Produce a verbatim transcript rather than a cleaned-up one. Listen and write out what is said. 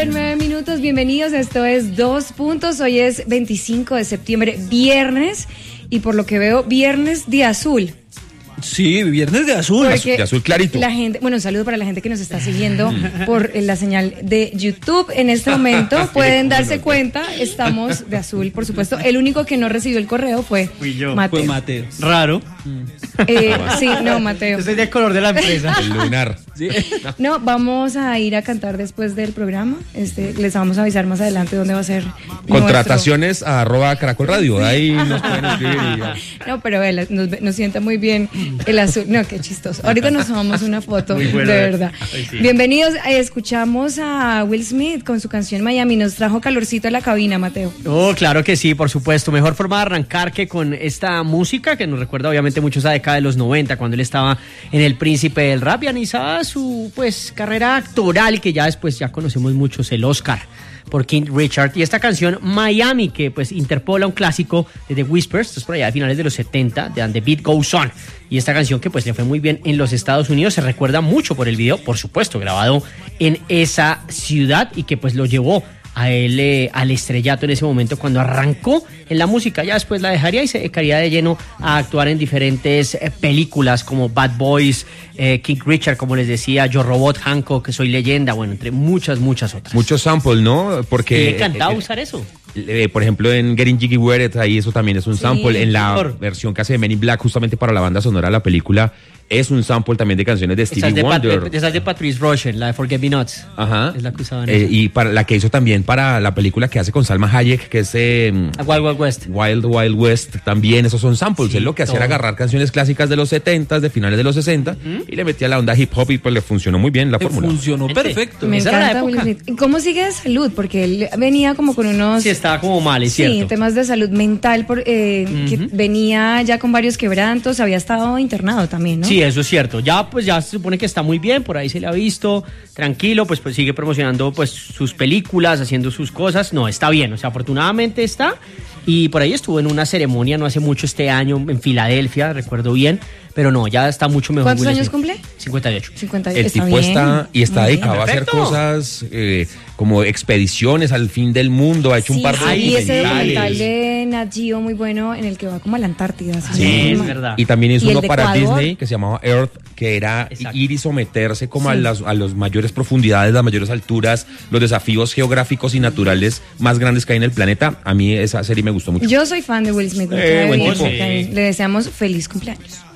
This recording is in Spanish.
tarde, nueve minutos, bienvenidos, esto es Dos Puntos, hoy es veinticinco de septiembre, viernes, y por lo que veo, viernes de azul. Sí, viernes de azul, Porque de azul clarito. La gente, bueno, un saludo para la gente que nos está siguiendo por la señal de YouTube. En este momento pueden darse cuenta, estamos de azul, por supuesto. El único que no recibió el correo fue Fui yo. Mateo. Fue Mateo. Raro. Eh, sí, no, Mateo. Ese es el color de la empresa. El lunar. ¿Sí? No, vamos a ir a cantar después del programa. Este, les vamos a avisar más adelante dónde va a ser. Contrataciones a arroba Caracol Radio. Ahí nos pueden escribir y ya. No, pero él nos, nos sienta muy bien el azul. No, qué chistoso. Ahorita nos tomamos una foto, Muy bueno, de eh. verdad. Ay, sí. Bienvenidos. Eh, escuchamos a Will Smith con su canción Miami. Nos trajo calorcito a la cabina, Mateo. Oh, claro que sí, por supuesto. Mejor forma de arrancar que con esta música que nos recuerda obviamente mucho esa década de los noventa, cuando él estaba en El Príncipe del Rap y analizaba su pues carrera actoral, que ya después ya conocemos muchos, el Oscar por King Richard, y esta canción Miami, que pues interpola un clásico de The Whispers, esto es por allá de finales de los setenta, de And the Beat Goes On, y esta canción que pues le fue muy bien en los Estados Unidos, se recuerda mucho por el video, por supuesto, grabado en esa ciudad, y que pues lo llevó a él eh, al estrellato en ese momento cuando arrancó en la música. Ya después la dejaría y se dedicaría de lleno a actuar en diferentes eh, películas como Bad Boys, eh, King Richard, como les decía, Yo Robot, Hancock, Soy Leyenda, bueno, entre muchas, muchas otras. Muchos samples, ¿no? Porque Y le encantaba eh, usar eso. eh, por ejemplo, en Getting Jiggy With It, ahí eso también es un Sí, sample. En la señor. versión que hace de Men in Black, justamente para la banda sonora de la película, es un sample también de canciones de Esa Stevie es de, Pat- Wonder. esa es de Patrice Rushen, la de Forget Me Nots. Ajá. Es la que usaban. Eh, esa. y para la que hizo también para la película que hace con Salma Hayek, que es eh, A Wild Wild West. Wild Wild West, también esos son samples. Sí, Él lo que hacía era todo. agarrar canciones clásicas de los setenta, de finales de los sesenta, y le metía la onda hip hop y pues le funcionó muy bien la Le fórmula. funcionó Gente, perfecto. Me Esa era la encanta Will época. Smith. ¿Y cómo sigue de salud? Porque él venía como con unos... Sí, estaba como mal, es Sí, cierto. temas de salud mental, por, eh, que venía ya con varios quebrantos, había estado internado también, ¿no? Sí, eso es cierto. Ya pues ya se supone que está muy bien, por ahí se le ha visto, tranquilo, pues pues sigue promocionando pues sus películas, haciendo sus cosas. No, está bien, o sea, afortunadamente está. Y por ahí estuvo en una ceremonia no hace mucho este año en Filadelfia, recuerdo bien, pero no, ya está mucho mejor. ¿Cuántos Will años Smith. cumple? cincuenta y ocho. cincuenta El está tipo bien. está y está Muy dedicado bien. a hacer Perfecto. cosas eh, como expediciones al fin del mundo, ha hecho un Sí, par de sí, ese documental documentales. de Nat Geo muy bueno en el que va como a la Antártida. si Sí, no estoy es mal. verdad. Y también hizo Y el uno de para Ecuador. Disney que se llamaba Earth, que era Exacto. ir y someterse como a Sí. las a las mayores profundidades, las mayores alturas, los desafíos geográficos y naturales más grandes que hay en el planeta. A mí esa serie me gustó mucho. Yo soy fan de Will Smith. me Eh, cae buen bien, tipo. me cae bien. Le deseamos feliz cumpleaños.